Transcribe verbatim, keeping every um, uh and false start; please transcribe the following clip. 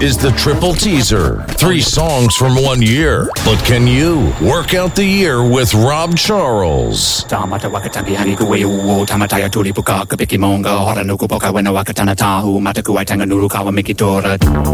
is the triple teaser. Three songs from one year. But can you work out the year with Rob Charles? Tamata wakatangi hangi kuwe uo tamataya tuli puka kapiki monga hora nuku poka wena wakatana tahu mataku aitanga nuru kawa mikitora.